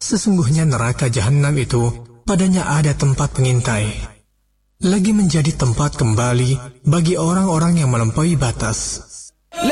Sesungguhnya neraka Jahanam itu padanya ada tempat pengintai, lagi menjadi tempat kembali bagi orang-orang yang melampaui batas.